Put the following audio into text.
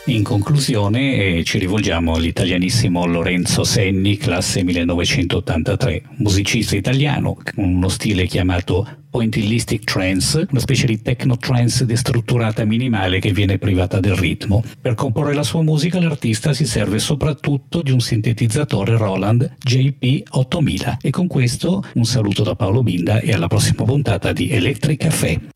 In conclusione, ci rivolgiamo all'italianissimo Lorenzo Senni, classe 1983, musicista italiano con uno stile chiamato pointillistic trance, una specie di techno trance destrutturata minimale che viene privata del ritmo. Per comporre la sua musica l'artista si serve soprattutto di un sintetizzatore Roland JP8000. E con questo un saluto da Paolo Binda e alla prossima puntata di Electric Café.